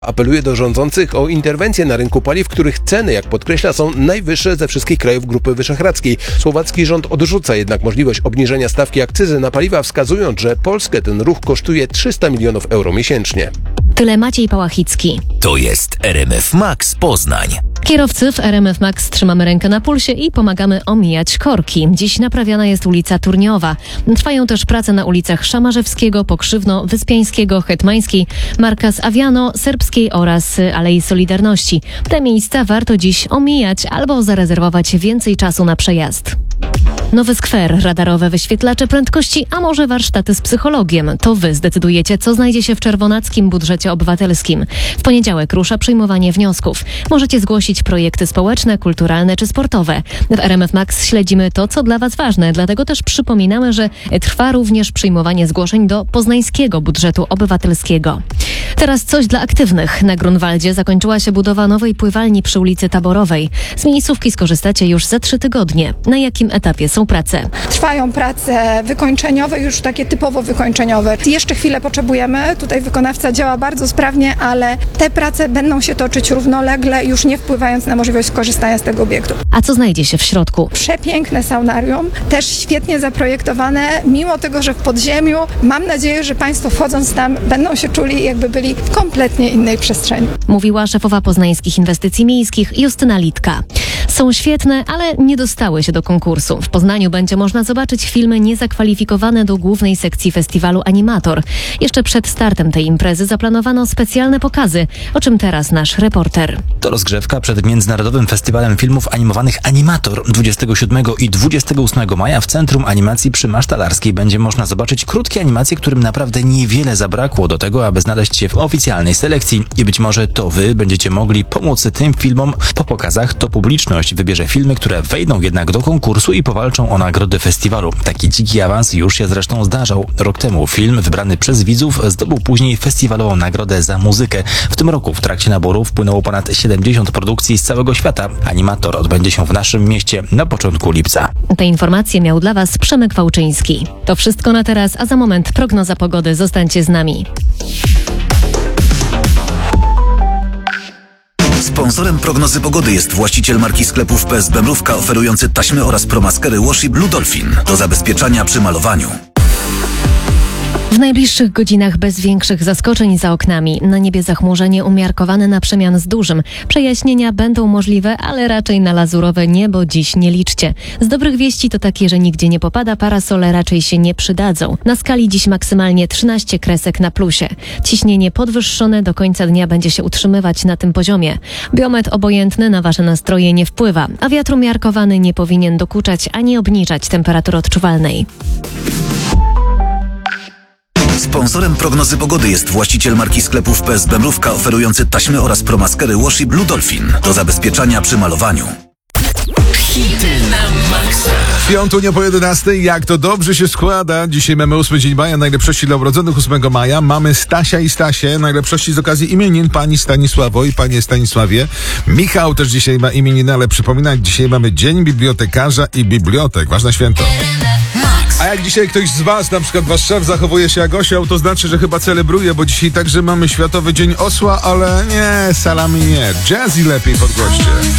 Apeluje do rządzących o interwencję na rynku paliw, których ceny, jak podkreśla, są najwyższe ze wszystkich krajów Grupy Wyszehradzkiej. Słowacki rząd odrzuca jednak możliwość obniżenia stawki akcyzy na paliwa, wskazując, że Polskę ten ruch kosztuje 300 milionów euro miesięcznie. Tyle Maciej Pałachicki. To jest RMF Max Poznań. Kierowcy w RMF Max trzymamy rękę na pulsie i pomagamy omijać korki. Dziś naprawiana jest ulica Turniowa. Trwają też prace na ulicach Szamarzewskiego, Pokrzywno, Wyspiańskiego, Hetmańskiej, Marka z Aviano, Serbskiej oraz Alei Solidarności. Te miejsca warto dziś omijać albo zarezerwować więcej czasu na przejazd. Nowy skwer, radarowe wyświetlacze prędkości, a może warsztaty z psychologiem. To wy zdecydujecie, co znajdzie się w czerwonackim budżecie obywatelskim. W poniedziałek rusza przyjmowanie wniosków. Możecie zgłosić projekty społeczne, kulturalne czy sportowe. W RMF Max śledzimy to, co dla was ważne, dlatego też przypominamy, że trwa również przyjmowanie zgłoszeń do poznańskiego budżetu obywatelskiego. Teraz coś dla aktywnych. Na Grunwaldzie zakończyła się budowa nowej pływalni przy ulicy Taborowej. Z miejscówki skorzystacie już za 3 tygodnie. Na jakim etapie są prace? Trwają prace wykończeniowe, już takie typowo wykończeniowe. Jeszcze chwilę potrzebujemy. Tutaj wykonawca działa bardzo sprawnie, ale te prace będą się toczyć równolegle, już nie wpływając na możliwość skorzystania z tego obiektu. A co znajdzie się w środku? Przepiękne saunarium, też świetnie zaprojektowane, mimo tego, że w podziemiu. Mam nadzieję, że Państwo wchodząc tam będą się czuli, jakby byli w kompletnie innej przestrzeni. Mówiła szefowa Poznańskich Inwestycji Miejskich Justyna Litka. Są świetne, ale nie dostały się do konkursu. W Poznaniu będzie można zobaczyć filmy niezakwalifikowane do głównej sekcji festiwalu Animator. Jeszcze przed startem tej imprezy zaplanowano specjalne pokazy, o czym teraz nasz reporter. To rozgrzewka przed Międzynarodowym Festiwalem Filmów Animowanych Animator. 27 i 28 maja w Centrum Animacji przy Masztalarskiej będzie można zobaczyć krótkie animacje, którym naprawdę niewiele zabrakło do tego, aby znaleźć się w oficjalnej selekcji. I być może to wy będziecie mogli pomóc tym filmom. Po pokazach to publiczność wybierze filmy, które wejdą jednak do konkursu i powalczą o nagrody festiwalu. Taki dziki awans już się zresztą zdarzał. Rok temu film wybrany przez widzów zdobył później festiwalową nagrodę za muzykę. W tym roku w trakcie naboru wpłynęło ponad 70 produkcji z całego świata. Animator odbędzie się w naszym mieście na początku lipca. Te informacje miał dla was Przemek Wałczyński. To wszystko na teraz, a za moment prognoza pogody. Zostańcie z nami. Sponsorem prognozy pogody jest właściciel marki sklepów PSB Mrówka, oferujący taśmy oraz promaskery Washi Blue Dolphin do zabezpieczania przy malowaniu. W najbliższych godzinach bez większych zaskoczeń za oknami. Na niebie zachmurzenie umiarkowane na przemian z dużym. Przejaśnienia będą możliwe, ale raczej na lazurowe niebo dziś nie liczcie. Z dobrych wieści to takie, że nigdzie nie popada, parasole raczej się nie przydadzą. Na skali dziś maksymalnie 13 kresek na plusie. Ciśnienie podwyższone do końca dnia będzie się utrzymywać na tym poziomie. Biometr obojętny na wasze nastroje nie wpływa, a wiatr umiarkowany nie powinien dokuczać ani obniżać temperatury odczuwalnej. Sponsorem prognozy pogody jest właściciel marki sklepów PSB Mrówka, oferujący taśmy oraz promaskery Washi Blue Dolphin do zabezpieczania przy malowaniu. Hity na maksa. Piątunia po 11. Jak to dobrze się składa. Dzisiaj mamy 8 dzień maja, najlepszości dla urodzonych 8 maja. Mamy Stasia i Stasię, najlepszości z okazji imienin pani Stanisławo i panie Stanisławie. Michał też dzisiaj ma imieniny, ale przypominać, dzisiaj mamy Dzień Bibliotekarza i Bibliotek. Ważne święto. A jak dzisiaj ktoś z was, na przykład wasz szef, zachowuje się jak osioł, to znaczy, że chyba celebruje, bo dzisiaj także mamy Światowy Dzień Osła, ale nie, salami nie. Jazzy lepiej podgłoście.